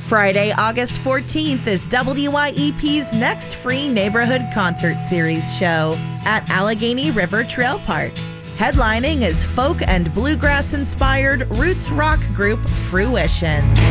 Friday, August 14th is WYEP's next free neighborhood concert series show at Allegheny River Trail Park. Headlining is folk and bluegrass-inspired roots rock group Fruition.